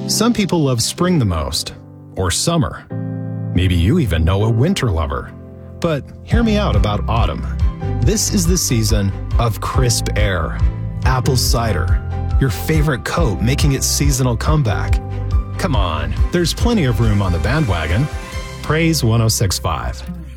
Some people love spring the most, or summer. Maybe you even know a winter lover. But hear me out about autumn. This is the season of crisp air, apple cider, your favorite coat making its seasonal comeback. Come on, there's plenty of room on the bandwagon. Praise 106.5.